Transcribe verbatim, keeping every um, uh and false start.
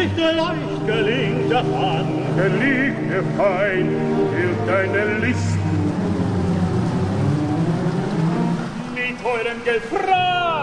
nicht leicht gelingt das angelegte Fein, hilft deine List. Mit teurem Geld frei